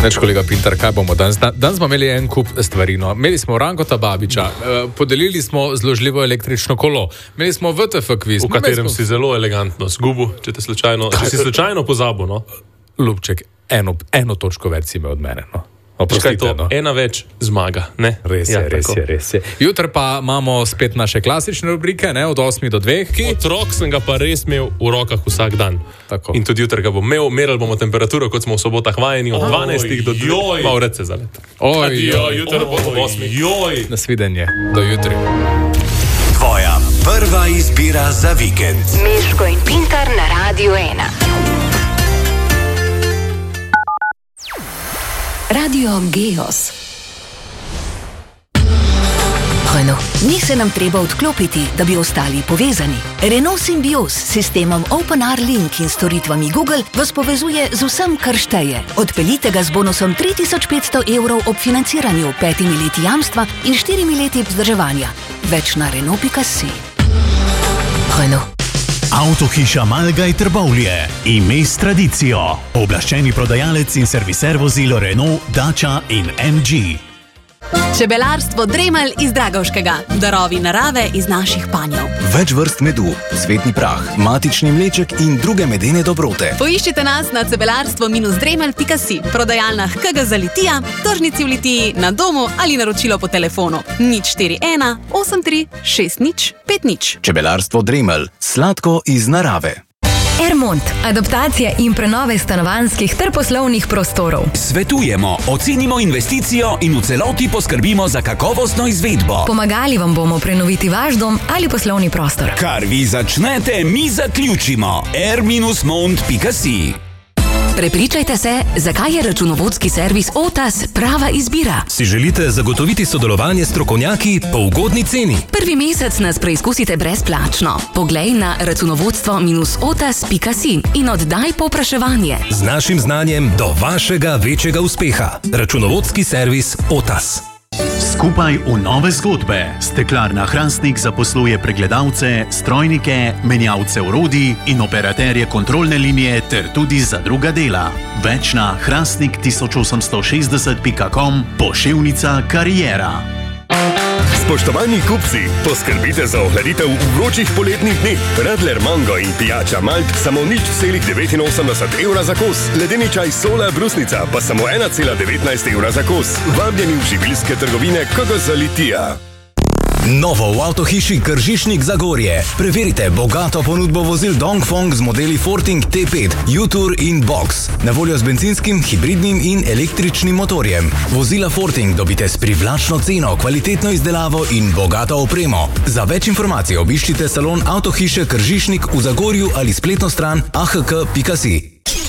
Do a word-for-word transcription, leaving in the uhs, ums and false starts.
Neč, kolega Pintar, kaj bomo danes? Danes smo imeli en kup stvari. No. Imeli smo Rankota Babiča, podelili smo zložljivo električno kolo, imeli smo V T F kviz, v katerem smo... si zelo elegantno zgubil, če te slučajno, če si slučajno pozabil. No? Lupček, eno, eno točko več si me od mene. No. Oprostite, to, no. Ena več zmaga. Ne? Res je, ja, res je, res je. Jutri pa imamo spet naše klasične rubrike, ne, od osmi do dveh. Ki... Otrok sem ga pa res imel v rokah vsak dan. Tako. In tudi jutri ga bom imel, merili bomo temperaturo, kot smo v sobotah vajeni, od dvanajstih do dveh. Malo rece za let. Oj, joj, jutri bo ob osmih. Joj. Nasvidenje, do jutri. Tvoja prva izbira za vikend. Miško in Pintar na Radiu ena. Radio Geos. Renault, ni se nam treba odklopiti, da bi ostali povezani. Renault Symbioz s sistemom OpenR Link in storitvami Google vas povezuje z vsem, kar šteje. Odpeljite ga z bonusom tri tisoč petsto evrov ob financiranju, petimi leti jamstva in štirimi leti vzdrževanja. Več na Renault pika si. Renault. Avtohiša Malgaj Trbovlje, ime s tradicijo. Oblaščeni prodajalec in serviser vozil Renault, Dacia in M G. Čebelarstvo Dremelj iz Dragovškega. Darovi narave iz naših panjev. Več vrst medu, cvetni prah, matični mleček in druge medene dobrote. Poiščite nas na cebelarstvo dremelj pika si, prodajalnah K G za Litija, tržnici v Litiji, na domu ali naročilo po telefonu nič štiri ena osem tri šest nič pet nič. Čebelarstvo Dremelj, sladko iz narave. Ermont, adaptacija in prenove stanovanjskih ter poslovnih prostorov. Svetujemo, ocenimo investicijo in v celoti poskrbimo za kakovostno izvedbo. Pomagali vam bomo prenoviti vaš dom ali poslovni prostor. Kar vi začnete, mi zaključimo. er mont pika si. Prepričajte se, zakaj je računovodski servis Otas prava izbira. Si želite zagotoviti sodelovanje s strokovnjaki po ugodni ceni? Prvi mesec nas preizkusite brezplačno. Poglej na računovodstvo otas pika si in oddaj povpraševanje. Z našim znanjem do vašega večjega uspeha. Računovodski servis Otas. Skupaj v nove zgodbe. Steklarna Hrastnik zaposluje pregledalce, strojnike, menjavce orodij in operaterje kontrolne linije ter tudi za druga dela. Več na hrastnik tisoč osemsto šestdeset pika com, poševnica kariera. Spoštovani kupci, poskrbite za ohladitev v vročih poletnih dneh. Radler Mango in pijača Malt samo nič celih devetinosemdeset evra za kos. Ledeni čaj Sola Brusnica pa samo ena cela devetnajst evra za kos. Vabljeni v živilske trgovine K G za Litija. Novo v avtohiši Kržišnik Zagorje. Preverite bogato ponudbo vozil Dongfeng z modeli Forting T pet, U-Tour in Box. Na voljo z benzinskim, hibridnim in električnim motorjem. Vozila Forting dobite s privlačno ceno, kvalitetno izdelavo in bogato opremo. Za več informacij obiščite salon avtohiše Kržišnik v Zagorju ali spletno stran a h k pika si.